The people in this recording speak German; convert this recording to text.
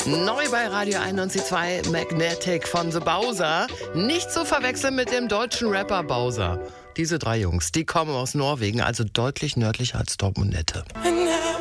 Neu bei Radio 91.2 Magnetic von The Bowser. Nicht zu verwechseln mit dem deutschen Rapper Bowser. Diese drei Jungs, die kommen aus Norwegen, also deutlich nördlicher als Dortmund-Nette.